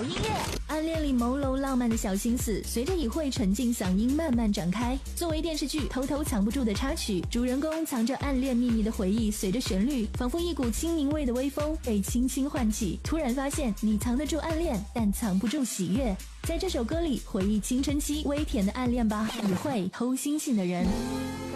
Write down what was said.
音乐。暗恋里朦胧浪漫的小心思，随着以慧沉静嗓音慢慢展开。作为电视剧偷偷藏不住的插曲，主人公藏着暗恋秘密的回忆，随着旋律，仿佛一股清明味的微风被轻轻唤起。突然发现，你藏得住暗恋，但藏不住喜悦。在这首歌里，回忆青春期微甜的暗恋吧，以慧偷星星的人。